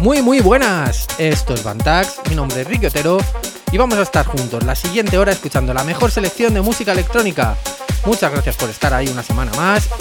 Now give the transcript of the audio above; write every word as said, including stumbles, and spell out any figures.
Muy muy buenas, esto es Bantax, mi nombre es Ricky Otero y vamos a estar juntos la siguiente hora escuchando la mejor selección de música electrónica. Muchas gracias por estar ahí una semana más